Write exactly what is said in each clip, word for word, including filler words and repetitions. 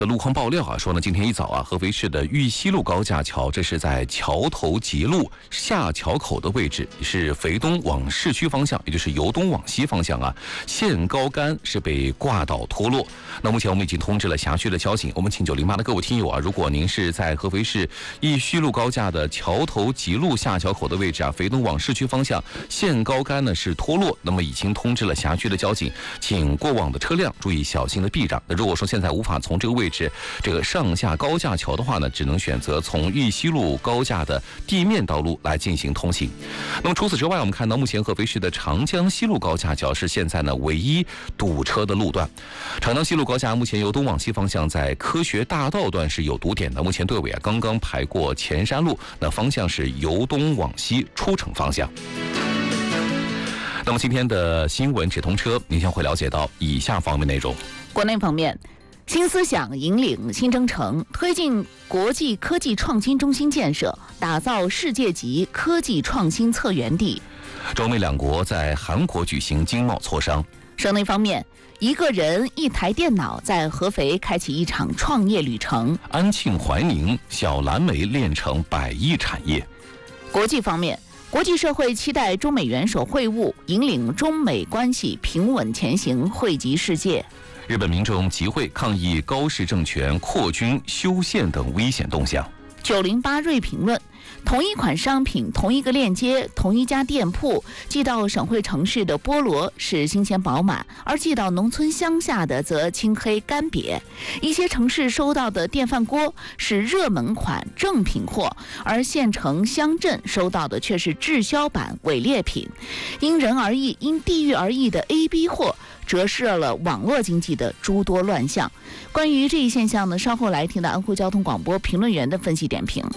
路况爆料啊，说呢，今天一早啊，合肥市的玉溪路高架桥，这是在桥头截路下桥口的位置，是肥东往市区方向，也就是由东往西方向啊，限高杆是被挂倒脱落。那目前我们已经通知了辖区的交警，我们请九零八的各位听友啊，如果您是在合肥市玉溪路高架的桥头截路下桥口的位置啊，肥东往市区方向限高杆呢是脱落，那么已经通知了辖区的交警，请过往的车辆注意小心的避让。那如果说现在无法从这个位置是这个上下高架桥的话呢，只能选择从玉溪路高架的地面道路来进行通行。那么除此之外，我们看到目前合肥市的长江西路高架桥是现在呢唯一堵车的路段。长江西路高架目前由东往西方向在科学大道段是有堵点的，目前队委啊刚刚排过前山路，那方向是由东往西出城方向。那么今天的新闻直通车，您将会了解到以下方面内容。 国内方面，新思想引领新征程，推进国际科技创新中心建设，打造世界级科技创新策源地。 中美两国在韩国举行经贸磋商。 省内方面，一个人一台电脑在合肥开启一场创业旅程。 安庆怀宁小蓝莓炼成百亿产业。 国际方面，国际社会期待中美元首会晤，引领中美关系平稳前行，惠及世界。 日本民众集会抗议高市政权扩军、修宪等危险动向。 九零八锐评论：同一款商品、同一个链接、同一家店铺，寄到省会城市的菠萝是新鲜饱满，而寄到农村乡下的则青黑干瘪。一些城市收到的电饭锅是热门款正品货，而县城乡镇收到的却是滞销版伪劣品。因人而异、因地域而异的 A B 货，折射了网络经济的诸多乱象。关于这一现象呢，稍后来听到安徽交通广播评论员的分析点评。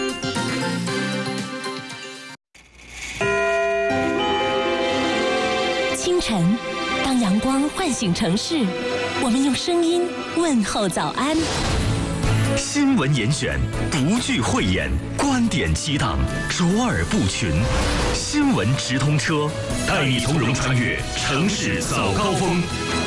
清晨，当阳光唤醒城市，我们用声音问候早安。 新闻严选，不惧讳言，观点激荡，卓尔不群。新闻直通车，带你从容穿越城市早高峰。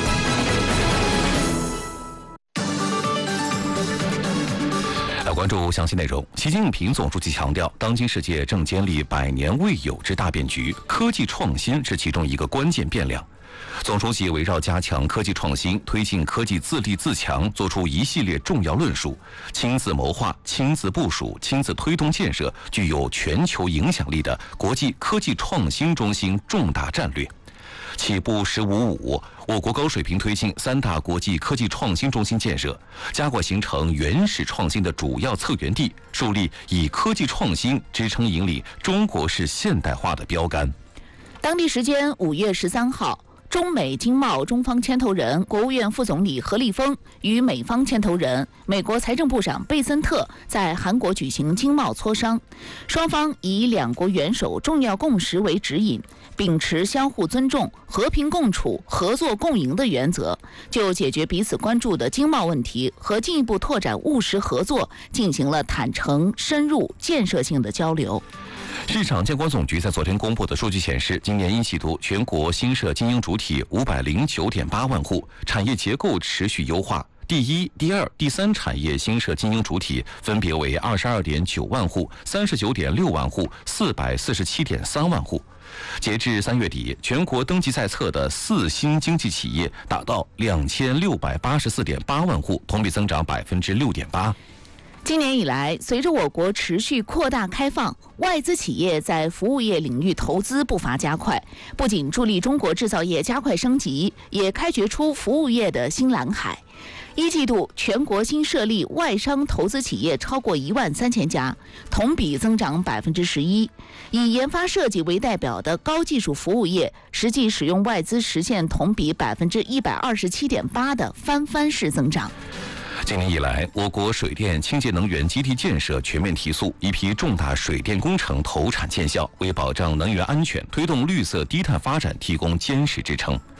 来关注详细内容。习近平总书记强调，当今世界正经历百年未有之大变局，科技创新是其中一个关键变量。总书记围绕加强科技创新、推进科技自立自强，作出一系列重要论述，亲自谋划、亲自部署、亲自推动建设具有全球影响力的国际科技创新中心重大战略。起步“十五五”，我国高水平推进三大国际科技创新中心建设，加快形成原始创新的主要策源地，树立以科技创新支撑引领中国式现代化的标杆。 当地时间五月十三号。中美经贸中方牵头人、国务院副总理何立峰与美方牵头人、美国财政部长贝森特在韩国举行经贸磋商，双方以两国元首重要共识为指引，秉持相互尊重、和平共处、合作共赢的原则，就解决彼此关注的经贸问题和进一步拓展务实合作进行了坦诚、深入、建设性的交流。 市场监管总局在昨天公布的数据显示，今年一季度全国新设经营主体五百零九点八万户，产业结构持续优化。第一、第二、第三产业新设经营主体分别为二十二点九万户、三十九点六万户、四百四十七点三万户。截至三月底，全国登记在册的四新经济企业达到两千六百八十四点八万户，同比增长百分之六点八。 今年以来，随着我国持续扩大开放，外资企业在服务业领域投资步伐加快，不仅助力中国制造业加快升级，也开掘出服务业的新蓝海。一季度，全国新设立外商投资企业超过一万三千家，同比增长百分之十一。以研发设计为代表的高技术服务业，实际使用外资实现同比百分之一百二十七点八的翻番式增长。 今年以来，我国水电清洁能源基地建设全面提速，一批重大水电工程投产见效，为保障能源安全、推动绿色低碳发展提供坚实支撑。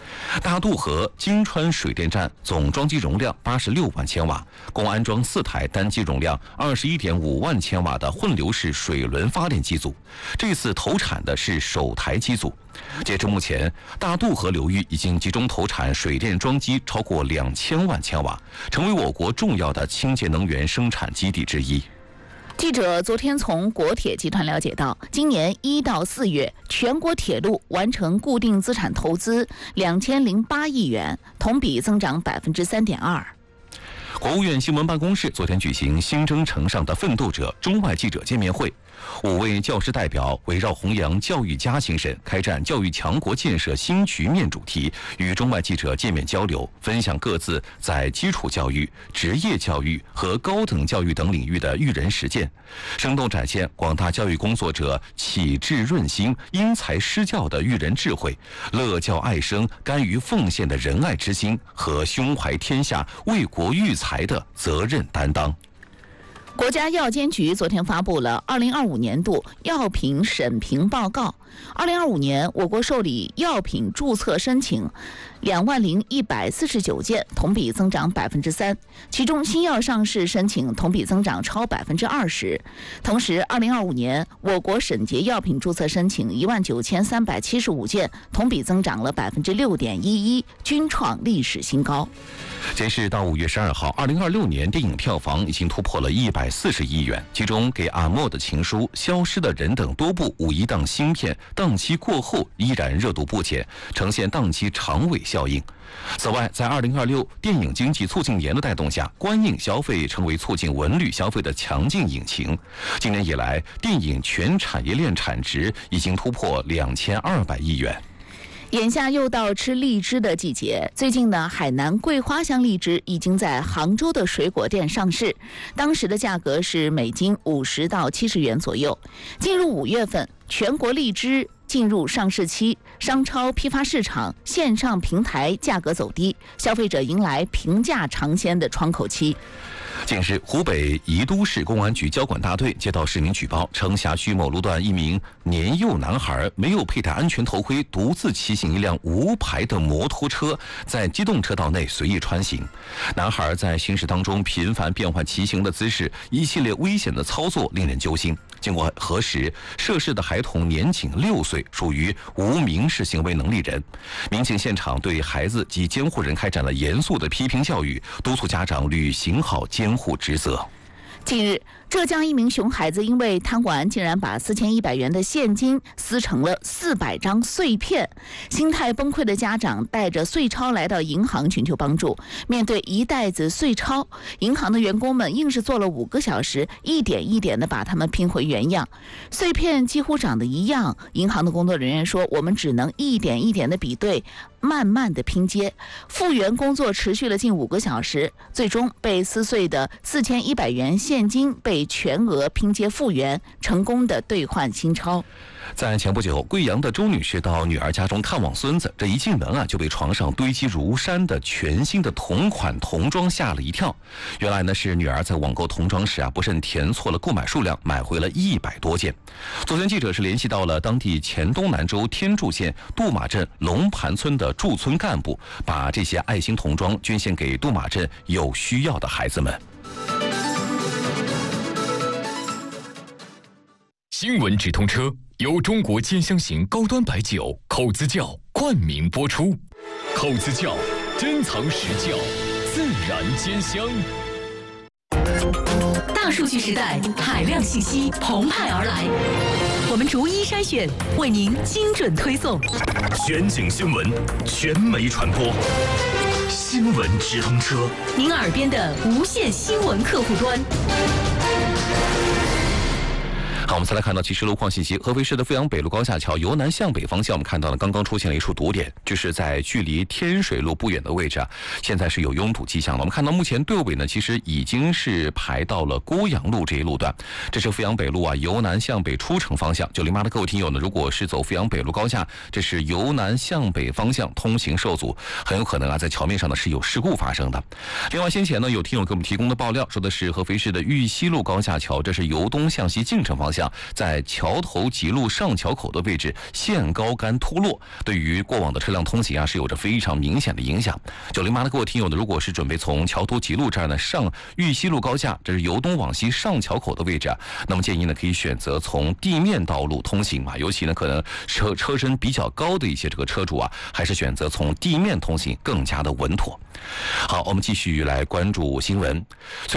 大渡河金川水电站总装机容量八十六万千瓦，共安装四台单机容量二十一点五万千瓦的混流式水轮发电机组。这次投产的是首台机组。截至目前，大渡河流域已经集中投产水电装机超过两千万千瓦，成为我国重要的清洁能源生产基地之一。 记者昨天从国铁集团了解到，今年一到四月，全国铁路完成固定资产投资两千零八亿元，同比增长百分之三点二。 国务院新闻办公室昨天举行新征程上的奋斗者中外记者见面会，五位教师代表围绕弘扬教育家精神、开展教育强国建设新局面主题，与中外记者见面交流，分享各自在基础教育、职业教育和高等教育等领域的育人实践，生动展现广大教育工作者启智润心、因材施教的育人智慧，乐教爱生、甘于奉献的仁爱之心和胸怀天下、为国育才的责任担当。 国家药监局昨天发布了二零二五年度药品审评报告。二零二五年，我国受理药品注册申请两万零一百四十九件，同比增长百分之三。其中，新药上市申请同比增长超百分之二十。同时，二零二五年我国审结药品注册申请一万九千三百七十五件，同比增长了百分之六点一一，均创历史新高。 截至到五月十二号，二零二六年电影票房已经突破了一百四十亿元，其中给阿莫的情书、消失的人等多部五一档新片档期过后依然热度不减，呈现档期长尾效应。此外，在二零二六电影经济促进年的带动下，观影消费成为促进文旅消费的强劲引擎。今年以来，电影全产业链产值已经突破两千二百亿元。 眼下又到吃荔枝的季节，最近呢，海南桂花香荔枝已经在杭州的水果店上市，当时的价格是每斤五十到七十元左右。进入五月份，全国荔枝进入上市期，商超批发市场、线上平台价格走低，消费者迎来平价尝鲜的窗口期。 近日，湖北宜都市公安局交管大队接到市民举报，称辖区某路段一名年幼男孩没有佩戴安全头盔，独自骑行一辆无牌的摩托车，在机动车道内随意穿行。男孩在行驶当中频繁变换骑行的姿势，一系列危险的操作令人揪心。经过核实，涉事的孩童年仅六岁，属于无民事行为能力人。民警现场对孩子及监护人开展了严肃的批评教育，督促家长履行好监护职责。 近日，浙江一名熊孩子因为贪玩，竟然把四千一百元的现金撕成了四百张碎片。心态崩溃的家长带着碎钞来到银行寻求帮助。面对一袋子碎钞，银行的员工们硬是做了五个小时，一点一点的把它们拼回原样。碎片几乎长得一样，银行的工作人员说：“我们只能一点一点的比对，慢慢的拼接。”复原工作持续了近五个小时，最终被撕碎的四千一百元现金被全额拼接复原，成功的兑换新钞。 在前不久，贵阳的周女士到女儿家中看望孙子，这一进门啊，就被床上堆积如山的全新的同款童装吓了一跳。原来呢，是女儿在网购童装时啊，不慎填错了购买数量，买回了一百多件。昨天记者是联系到了当地黔东南州天柱县杜马镇龙盘村的驻村干部，把这些爱心童装捐献给杜马镇有需要的孩子们。 新闻直通车由中国尖香型高端白酒口子窖冠名播出，口子窖珍藏实窖，自然尖香。 大数据时代，海量信息澎湃而来，我们逐一筛选，为您精准推送。 全景新闻，全媒传播，新闻直通车， 您耳边的无线新闻客户端。 好，我们再来看到其实路况信息。合肥市的阜阳北路高架桥由南向北方向，我们看到了刚刚出现了一处堵点，就是在距离天水路不远的位置啊，现在是有拥堵迹象了。我们看到目前队尾呢，其实已经是排到了郭阳路这一路段。这是阜阳北路啊，由南向北出城方向。九零八的各位听友呢，如果是走阜阳北路高架，这是由南向北方向通行受阻，很有可能啊，在桥面上呢是有事故发生的。另外，先前呢有听友给我们提供的爆料，说的是合肥市的玉溪路高架桥，这是由东向西进城方向。 向，在桥头急路上桥口的位置限高杆脱落，对于过往的车辆通行啊是有着非常明显的影响。九零八的各位听友呢，如果是准备从桥头急路这儿呢上玉溪路高架，这是由东往西上桥口的位置啊，那么建议呢可以选择从地面道路通行嘛，尤其呢可能车车身比较高的一些这个车主啊，还是选择从地面通行更加的稳妥。好，我们继续来关注新闻。